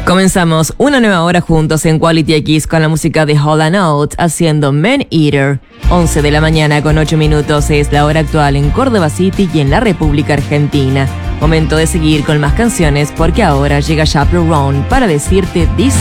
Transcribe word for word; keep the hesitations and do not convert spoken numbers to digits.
Comenzamos una nueva hora juntos en Quality X con la música de Hall and Oates haciendo Man Eater. once de la mañana con ocho minutos es la hora actual en Córdoba City y en la República Argentina. Momento de seguir con más canciones porque ahora llega Chaperone para decirte this.